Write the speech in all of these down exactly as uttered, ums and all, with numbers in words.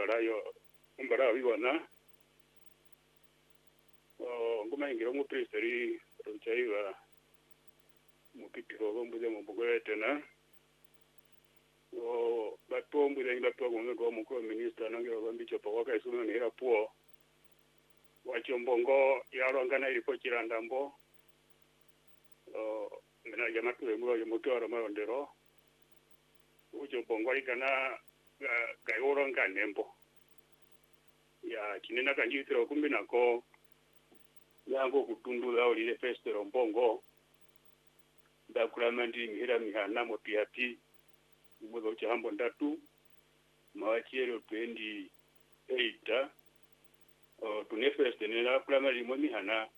mbarayo mbara bibona o ngoma ingiro mu presteri ronchaiwa mukitiro bombuze mu bugwetena o batombu le bato ko ngo mu ko minister nangiro bambicho pa waka isuno ni era puo wachombongo yarongana ilipo kirandambo o mena jamatu ngo yo mutoro marondero ujo bongo ikana ga yoronga nembo ya kinena kanjitiro kumbi nako yango kutundula oli le festero mbongo da kulamandi mihira mihana motiati muzo chambo ndatu mawachero twenty-eight o tunefeste nela kulamali mo mihana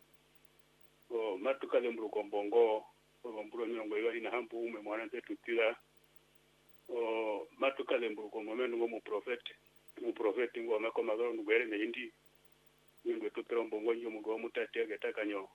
o matuka de mbruko mbongo o mbruko nyongo yali na hambu ume mwana ntetu tila o matuka de mbruko momeno mu profete mu profete ngo makoma garo ngwere mehindi ngwe tutero mbongo nyo mugo mutate getakanyo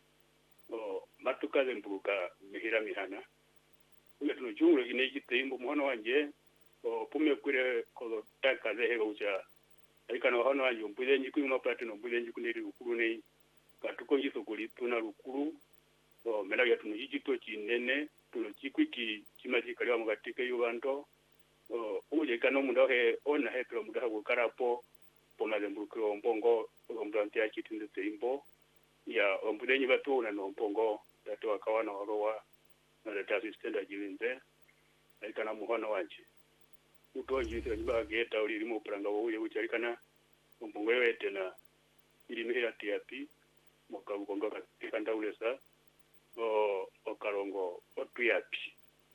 o matuka de mbruka mihira mihana ule tunujungu ine jiteimbo mwana wanje o pume kure ko taka de hego ucha aikana hono wanje mbule nyiku mapate no mbule nyiku ndiri ukuru nei katuko njiso kuli tuna lukuru o mena ya tunujito chinene tuno chikwiki chimaji kali wa mugatike yubanto o uje kana munda he ona he pro munda ko karapo pona de mbruko mbongo ombrante ya chitinde teimbo ya ombule nyibato na no mbongo dato akawana horowa na data assistant ajilinze aikana muhona wanje utoji twa geta uli mu pranga wo uye ucharikana mbongo wete na ili mihira tiapi moka ukonga katika ulesa o okarongo otuyapi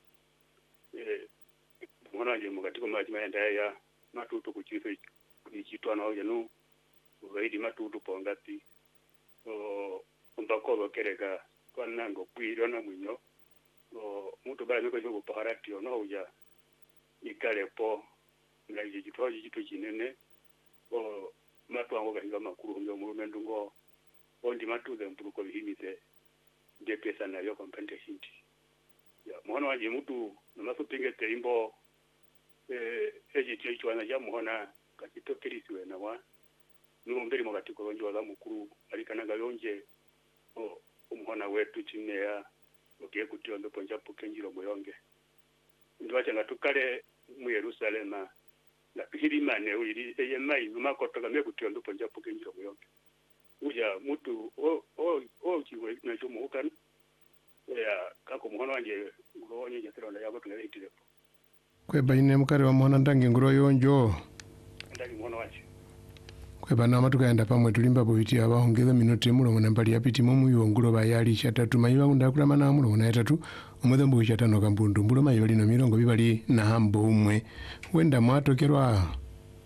eh mwana je mukatiko maji maenda ya matutu kuchito kuchitwa na ojenu ugaidi matutu pongati o mbako kereka kwa nango kwiro na mwinyo o mutu bali ko jogo paharati ono uja ikale po na jitwa jitu kinene o matu ango gahinga makuru ndio mu mendungo ondi matu de mpuruko bihimise de pesa na yo compensation ya mwana waje mutu na masupinge teimbo eh eje ticho na jamu hona katito kiriswe na wa numbiri mo gatiko ronjo la mukuru alikana galonje o umhona wetu chine ya okiye kutio ndo ponja pukenjiro moyonge ndo acha ngatukale mu Yerusalema na pihirimane uli eye mai numakotoka me kutio ndo ponja pukenjiro moyonge uja mutu o o o chiwe na chomo ukana ya kako muhono wanje ngronye jetero na yabo tungale itilepo kweba ine mukare wa muhona ndange nguro yonjo ndali muhono wanje kweba na matuka enda pamwe tulimba boiti abahongeza minute mulo na mbali yapiti momu yongulo bayali shatatu mayiba ndakula mana mulo na yatatu omudhambo chatano kambundu mbulo mayiba lino mirongo bibali na hambo umwe wenda mwatokerwa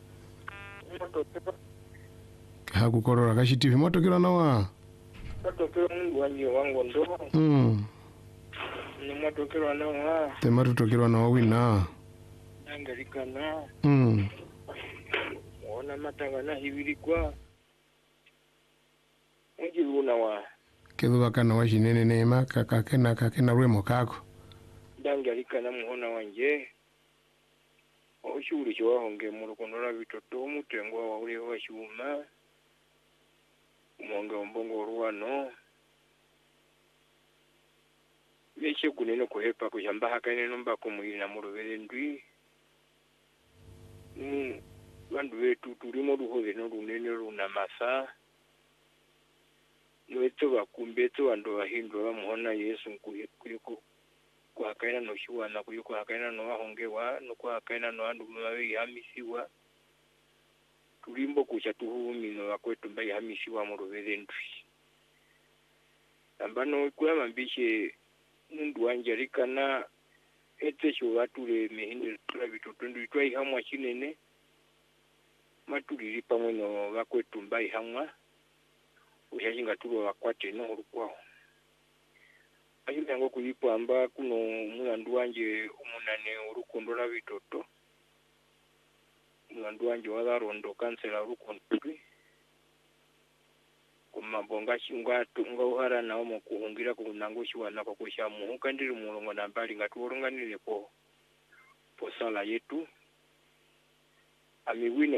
hakukorora kashitivi mwatokerwa nawa Matokero mungu wanji wangu ndo. Mm. Ni matokero nawa. Te matokero nawa wina. Angalika na. Mm. Ona matanga na hibiri kwa. Mungi luna wa. Kedu bakana wa shinene nema kakakena kakena rwemo kako. Dangalika na muhona wanje. Oshuri chwa honge mu rukondo bitoto mutengwa wa uri wa shuma. Mwanga mbongo ruano Meche kunene kuhepa kujamba hakane nomba kumwili na muruvele ndwi mm bandu wetu turimo ruhove no runene runa masa Nweto bakumbeto ando bahindo bamuhona Yesu nkuyeko kwakaina no shuwana kuyeko hakaina no ahongewa no kwakaina no andu mawe yamisiwa tulimbo kucha tuhumino wakwetu mbai hamishiwa muruvele ndwi ambano kwa mambishe mundu wanjarikana ete sho batule mehinde tula bitoto ndu twai hamwa chinene matuliri pamwe no wakwetu mbai hamwa ushajinga tulo wakwate no rukwao ayinga ngo kulipo amba kuno mundu wanje umunane urukondo la bitoto mundu wanje wadarondo kansela urukondo kumabonga chingwa tunga uhara na omo kuhungira kunango shiwana kwa kusha muhuka ndiri mulongo na mbali ngatuoronganire po po sala yetu amiwine